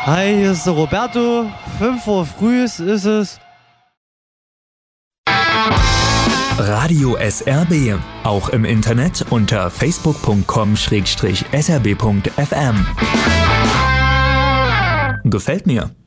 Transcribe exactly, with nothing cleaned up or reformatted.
Hi, hier ist der Roberto. fünf Uhr früh ist es. Radio S R B, auch im Internet unter facebook punkt com slash s r b punkt f m. Gefällt mir.